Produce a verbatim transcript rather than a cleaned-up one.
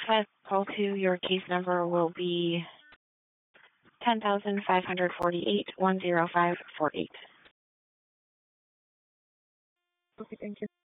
five call two, your case number will be ten thousand five hundred forty-eight one zero five four eight. Okay, thank you.